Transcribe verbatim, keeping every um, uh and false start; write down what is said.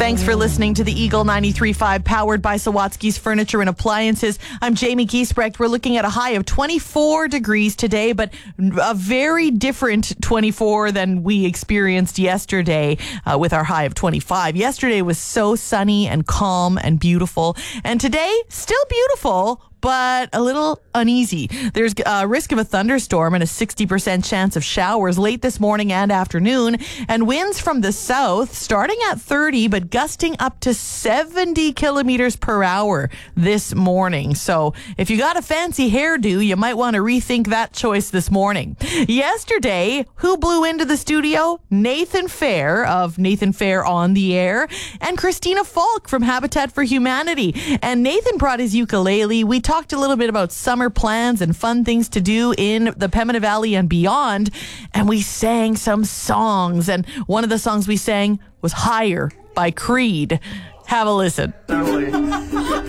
Thanks for listening to the Eagle ninety-three point five, powered by Sawatsky's Furniture and Appliances. I'm Jamie Giesbrecht. We're looking at a high of twenty-four degrees today, but a very different twenty-four than we experienced yesterday uh, with our high of twenty-five. Yesterday was so sunny and calm and beautiful, and today, still beautiful, but a little uneasy. There's a risk of a thunderstorm and a sixty percent chance of showers late this morning and afternoon, and winds from the south starting at thirty but gusting up to seventy kilometers per hour this morning. So if you got a fancy hairdo, you might want to rethink that choice this morning. Yesterday, who blew into the studio? Nathan Fair of Nathan Fair on the Air and Christina Falk from Habitat for Humanity. And Nathan brought his ukulele. We talked Talked a little bit about summer plans and fun things to do in the Pembina Valley and beyond, and we sang some songs, and one of the songs we sang was Higher by Creed. Have a listen.